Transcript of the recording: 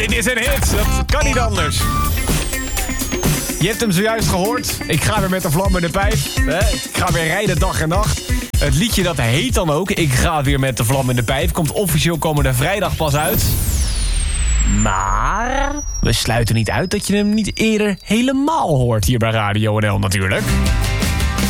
Dit is een hit, dat kan niet anders. Je hebt hem zojuist gehoord. Ik ga weer met de vlam in de pijp. Ik ga weer rijden dag en nacht. Het liedje dat heet dan ook Ik ga weer met de vlam in de pijp. Komt officieel komende vrijdag pas uit. Maar we sluiten niet uit dat je hem niet eerder helemaal hoort hier bij Radio NL natuurlijk.